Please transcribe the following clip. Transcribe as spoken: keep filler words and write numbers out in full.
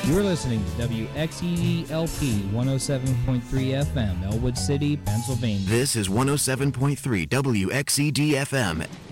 You're listening to W X E D L P one oh seven point three F M, Elwood City, Pennsylvania. This is one oh seven point three W X E D F M,